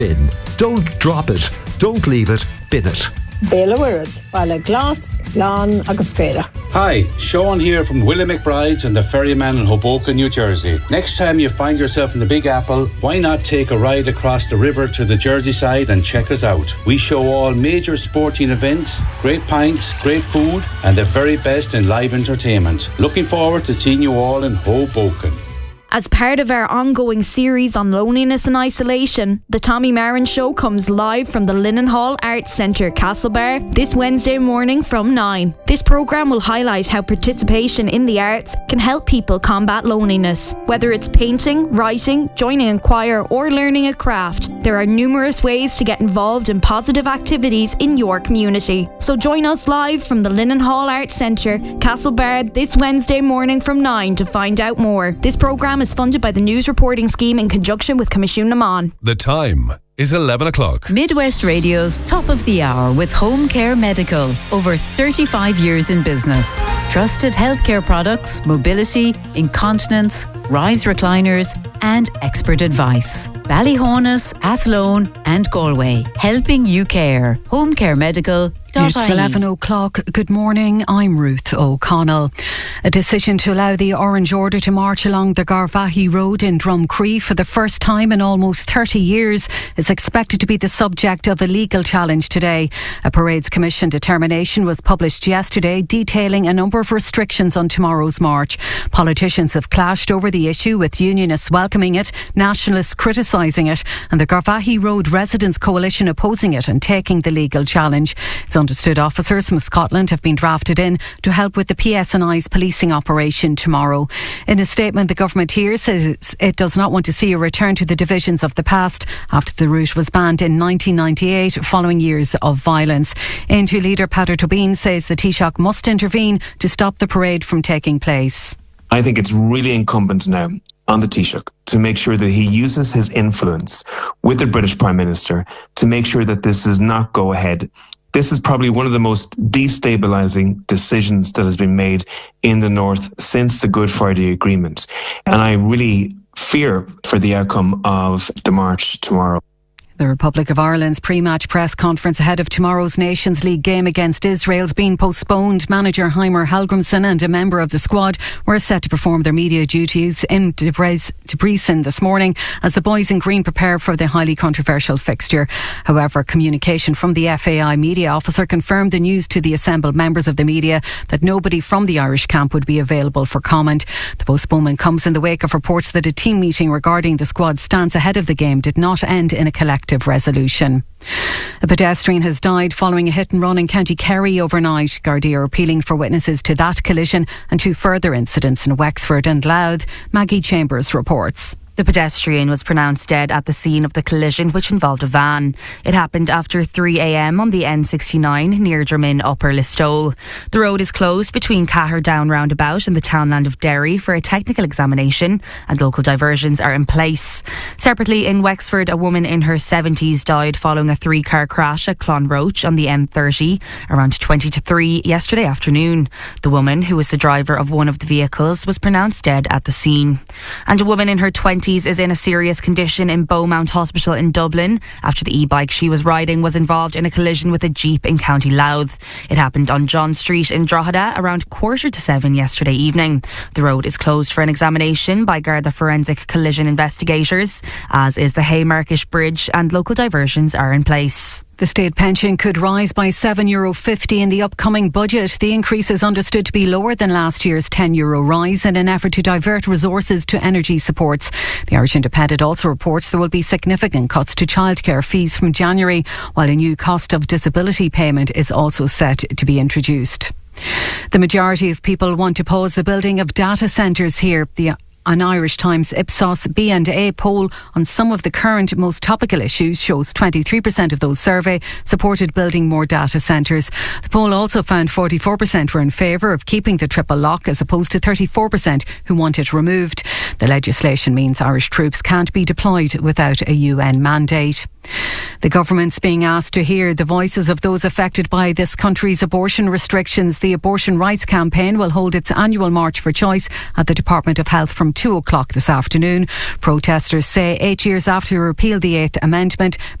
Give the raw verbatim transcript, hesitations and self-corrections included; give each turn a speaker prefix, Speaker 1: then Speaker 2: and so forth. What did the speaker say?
Speaker 1: Bin. Don't drop it. Don't leave it. Bin it.
Speaker 2: Béla Wirad, Bala Glass, Lan agus Spera.
Speaker 3: Hi, Sean here from Willie McBride's and the Ferryman in Hoboken, New Jersey. Next time you find yourself in the Big Apple, why not take a ride across the river to the Jersey side and check us out? We show all major sporting events, great pints, great food, and the very best in live entertainment. Looking forward to seeing you all in Hoboken.
Speaker 4: As part of our ongoing series on loneliness and isolation, the Tommy Marin Show comes live from the Linen Hall Arts Centre, Castlebar, this Wednesday morning from nine. This programme will highlight how participation in the arts can help people combat loneliness. Whether it's painting, writing, joining a choir or learning a craft, there are numerous ways to get involved in positive activities in your community. So join us live from the Linen Hall Arts Centre, Castlebar, this Wednesday morning from nine to find out more. This programme is funded by the News Reporting Scheme in conjunction with Commission Naman.
Speaker 5: The time is eleven o'clock.
Speaker 6: Midwest Radio's Top of the Hour with Home Care Medical. Over thirty-five years in business. Trusted healthcare products, mobility, incontinence, rise recliners and expert advice. Ballyhonus, Athlone and Galway. Helping you care. Home Care Medical.
Speaker 7: It's eleven o'clock. Good morning, I'm Ruth O'Connell. A decision to allow the Orange Order to march along the Garvaghey Road in Drumcree for the first time in almost thirty years is expected to be the subject of a legal challenge today. A Parades Commission determination was published yesterday detailing a number of restrictions on tomorrow's march. Politicians have clashed over the issue, with unionists welcoming it, nationalists criticising it and the Garvaghey Road Residents Coalition opposing it and taking the legal challenge. It's understood officers from Scotland have been drafted in to help with the P S N I's policing operation tomorrow. In a statement, the government here says it does not want to see a return to the divisions of the past after the route was banned in nineteen ninety-eight following years of violence. N T leader Peadar Tóibín says the Taoiseach must intervene to stop the parade from taking place.
Speaker 8: I think it's really incumbent now on the Taoiseach to make sure that he uses his influence with the British Prime Minister to make sure that this does not go ahead. This is probably one of the most destabilising decisions that has been made in the North since the Good Friday Agreement. And I really fear for the outcome of the march tomorrow.
Speaker 7: The Republic of Ireland's pre-match press conference ahead of tomorrow's Nations League game against Israel has been postponed. Manager Heimer Hallgrimsson and a member of the squad were set to perform their media duties in Debrecen this morning as the boys in green prepare for the highly controversial fixture. However, communication from the F A I media officer confirmed the news to the assembled members of the media that nobody from the Irish camp would be available for comment. The postponement comes in the wake of reports that a team meeting regarding the squad's stance ahead of the game did not end in a collective resolution. A pedestrian has died following a hit and run in County Kerry overnight. Gardaí are appealing for witnesses to that collision and two further incidents in Wexford and Louth. Maggie Chambers reports.
Speaker 9: The pedestrian was pronounced dead at the scene of the collision, which involved a van. It happened after three a m on the N sixty-nine near Dermin Upper Listowel. The road is closed between Cahir Down roundabout and the townland of Derry for a technical examination, and local diversions are in place. Separately, in Wexford, a woman in her seventies died following a three-car crash at Clonroach on the M thirty around twenty to three yesterday afternoon. The woman, who was the driver of one of the vehicles, was pronounced dead at the scene. And a woman in her twenties is in a serious condition in Beaumont Hospital in Dublin after the e-bike she was riding was involved in a collision with a Jeep in County Louth. It happened on John Street in Drogheda around quarter to seven yesterday evening. The road is closed for an examination by Garda Forensic Collision investigators, as is the Haymarket Bridge, and local diversions are in place.
Speaker 7: The state pension could rise by seven euro fifty in the upcoming budget. The increase is understood to be lower than last year's ten euro rise in an effort to divert resources to energy supports. The Irish Independent also reports there will be significant cuts to childcare fees from January, while a new cost of disability payment is also set to be introduced. The majority of people want to pause the building of data centres here. The An Irish Times Ipsos B and A poll on some of the current most topical issues shows twenty-three percent of those surveyed supported building more data centres. The poll also found forty-four percent were in favour of keeping the triple lock, as opposed to thirty-four percent who want it removed. The legislation means Irish troops can't be deployed without a U N mandate. The government's being asked to hear the voices of those affected by this country's abortion restrictions. The Abortion Rights Campaign will hold its annual March for Choice at the Department of Health from two o'clock this afternoon. Protesters say eight years after repeal the Eighth Amendment,